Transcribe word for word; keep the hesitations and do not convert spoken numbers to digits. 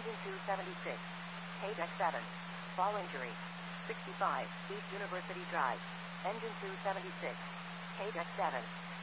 Engine two seventy-six. K-Deck seven. Fall injury. sixty-five, East University Drive. Engine two seventy-six. K-Deck seven.